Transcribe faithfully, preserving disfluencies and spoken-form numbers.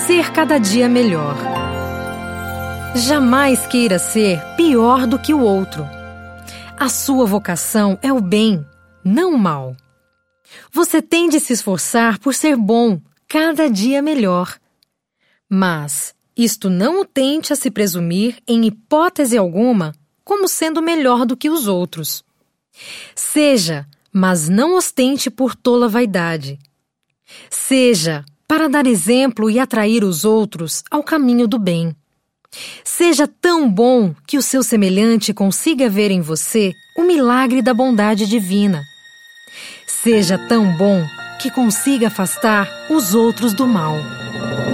ser cada dia melhor. Jamais queira ser pior do que o outro. A sua vocação é o bem, não o mal. Você tem de se esforçar por ser bom, cada dia melhor. Mas isto não o tente a se presumir, em hipótese alguma, como sendo melhor do que os outros. Seja, mas não ostente por tola vaidade. Seja, para dar exemplo e atrair os outros ao caminho do bem. Seja tão bom que o seu semelhante consiga ver em você o milagre da bondade divina. Seja tão bom que consiga afastar os outros do mal.